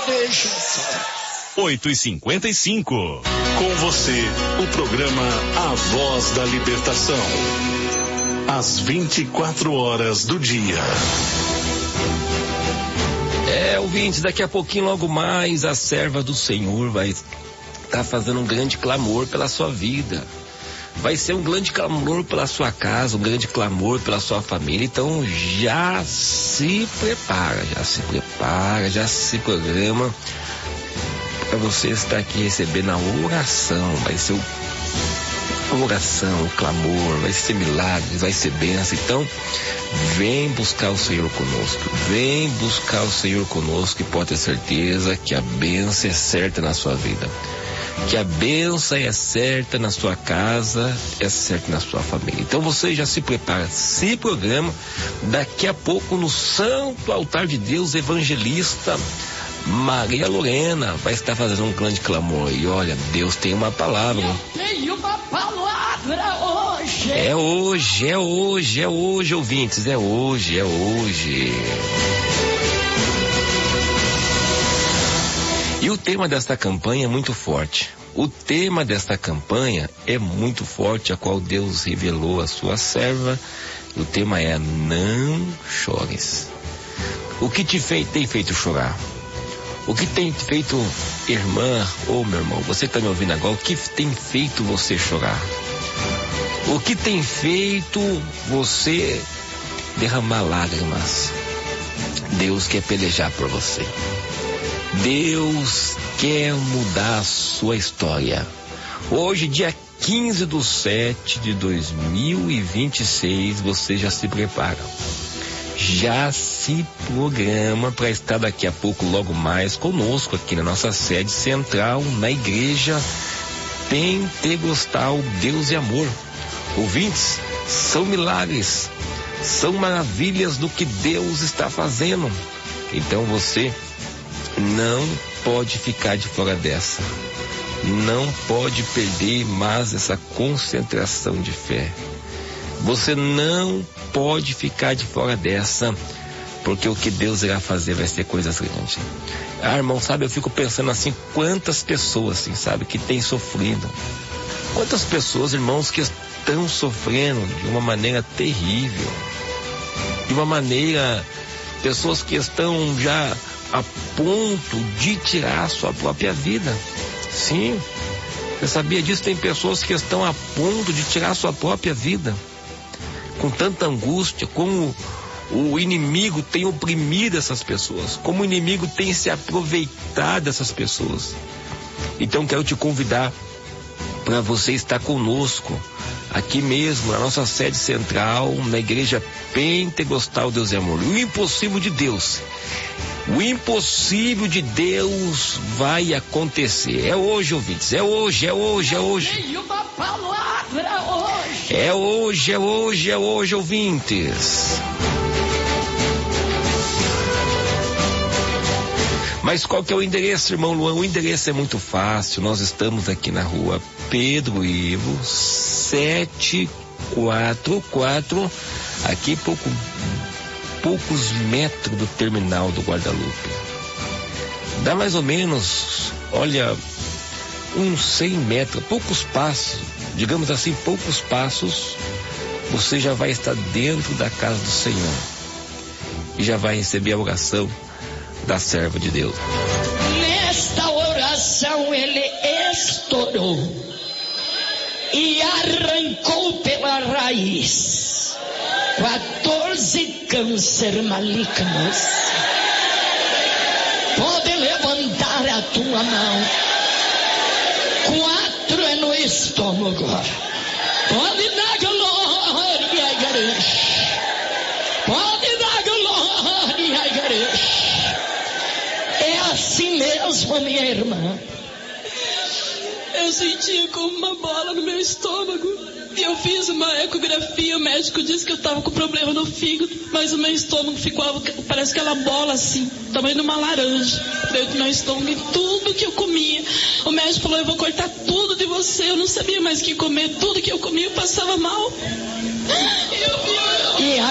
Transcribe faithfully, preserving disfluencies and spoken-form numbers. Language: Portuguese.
deixa só. oito e cinquenta e cinco. Com você, o programa A Voz da Libertação. Às vinte e quatro horas do dia. É, ouvintes, daqui a pouquinho, logo mais, a serva do Senhor vai estar fazendo um grande clamor pela sua vida. Vai ser um grande clamor pela sua casa, um grande clamor pela sua família. Então já se prepara, já se prepara, já se programa para você estar aqui recebendo a oração. Vai ser o, a oração, o clamor, vai ser milagres, vai ser bênção. Então vem buscar o Senhor conosco, vem buscar o Senhor conosco e pode ter certeza que a bênção é certa na sua vida. Que a bênção é certa na sua casa, é certa na sua família. Então você já se prepara, se programa. Daqui a pouco no Santo Altar de Deus, evangelista Maria Lorena vai estar fazendo um grande clamor. E olha, Deus tem uma palavra. Eu tenho uma palavra hoje. É hoje, é hoje, é hoje, ouvintes, é hoje, é hoje. E o tema desta campanha é muito forte. O tema desta campanha é muito forte, a qual Deus revelou à sua serva. O tema é: não chores. O que te fei, tem feito chorar? O que tem feito, irmã ou meu irmão, você que está me ouvindo agora, o que tem feito você chorar? O que tem feito você derramar lágrimas? Deus quer pelejar por você. Deus quer mudar a sua história. Hoje, dia quinze de sete de dois mil e vinte e seis, você já se prepara. Já se programa para estar daqui a pouco, logo mais, conosco aqui na nossa sede central, na Igreja Pentecostal Deus e Amor. Ouvintes, são milagres, são maravilhas do que Deus está fazendo. Então você não pode ficar de fora dessa. Não pode perder mais essa concentração de fé. Você não pode ficar de fora dessa, porque o que Deus irá fazer vai ser coisas grandes. Ah, irmão, sabe, eu fico pensando assim, quantas pessoas, assim, sabe, que têm sofrido. Quantas pessoas, irmãos, que estão sofrendo de uma maneira terrível. De uma maneira, pessoas que estão já a ponto de tirar a sua própria vida. Sim, você sabia disso? Tem pessoas que estão a ponto de tirar a sua própria vida, com tanta angústia, como o inimigo tem oprimido essas pessoas, como o inimigo tem se aproveitado dessas pessoas. Então quero te convidar para você estar conosco aqui mesmo, na nossa sede central, na Igreja Pentecostal Deus e Amor. O impossível de Deus, o impossível de Deus vai acontecer. É hoje, ouvintes, é hoje, é hoje, é hoje. Tenho uma palavra hoje. É hoje, é hoje, é hoje, ouvintes. Mas qual que é o endereço, irmão Luan? O endereço é muito fácil. Nós estamos aqui na rua Pedro Ivo, setecentos e quarenta e quatro, aqui pouco, poucos metros do terminal do Guadalupe. Dá mais ou menos, olha, uns cem metros, poucos passos, digamos assim, poucos passos, você já vai estar dentro da casa do Senhor e já vai receber a oração da serva de Deus. Nesta oração ele estourou e arrancou pela raiz quatorze câncer malignos. Pode levantar a tua mão. Quatro é no estômago. Pode dar glória à igreja. Pode dar glória à igreja. É assim mesmo, minha irmã. Eu sentia como uma bola no meu estômago. E eu fiz uma ecografia, o médico disse que eu estava com problema no fígado, mas o meu estômago ficou, parece aquela bola assim, tamanho de uma laranja, dentro do meu estômago, e tudo que eu comia. O médico falou, eu vou cortar tudo de você, eu não sabia mais o que comer, tudo que eu comia eu passava mal. Eu vi